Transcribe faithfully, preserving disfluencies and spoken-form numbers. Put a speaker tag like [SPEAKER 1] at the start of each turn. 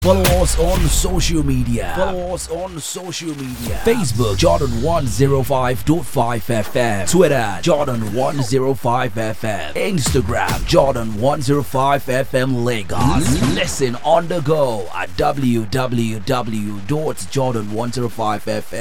[SPEAKER 1] Follow us on social media. Follow us on social media. Facebook Jordan one oh five point five F M. Twitter Jordan one oh five F M. Instagram Jordan one oh five F M Lagos. Listen on the go at w w w dot jordan one oh five f m.